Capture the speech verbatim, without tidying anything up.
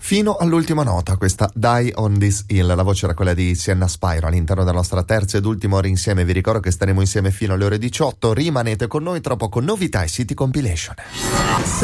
Fino all'ultima nota, questa Die on This Hill, la voce era quella di Sienna Spyro all'interno della nostra terza ed ultima ora insieme. Vi ricordo che staremo insieme fino alle ore diciotto, rimanete con noi, tra poco novità e City Compilation.